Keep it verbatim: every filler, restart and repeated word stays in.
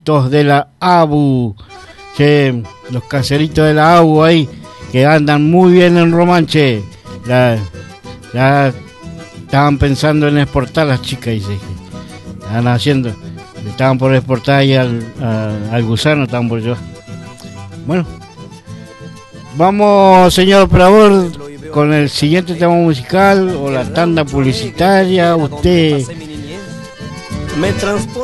de la A B U. Che, los caseritos de la A B U ahí, que andan muy bien en Romanche. La, la, estaban pensando en exportar las chicas, dice. Estaban haciendo, estaban por exportar ahí al, a, al gusano, estaban por yo. Bueno, vamos, señor operador, con el siguiente tema musical o la tanda publicitaria. Usted me transporta